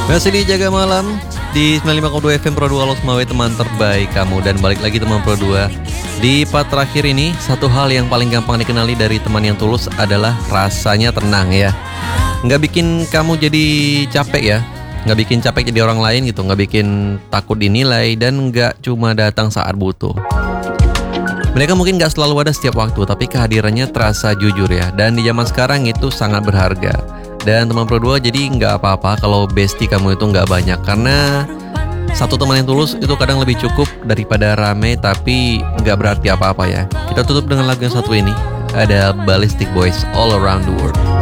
Masih di Jaga Malam di 95,2 FM Pro 2 Halo Semawe, teman terbaik kamu. Dan balik lagi teman Pro 2. Di part terakhir ini, satu hal yang paling gampang dikenali dari teman yang tulus adalah rasanya tenang ya. Nggak bikin kamu jadi capek ya, nggak bikin capek jadi orang lain gitu, nggak bikin takut dinilai, dan nggak cuma datang saat butuh. Mereka mungkin nggak selalu ada setiap waktu, tapi kehadirannya terasa jujur ya. Dan di zaman sekarang itu sangat berharga. Dan teman Pro 2, jadi nggak apa-apa kalau bestie kamu itu nggak banyak, karena satu teman yang tulus itu kadang lebih cukup daripada rame tapi nggak berarti apa-apa ya. Kita tutup dengan lagu yang satu ini, ada Ballistic Boys, All Around the World.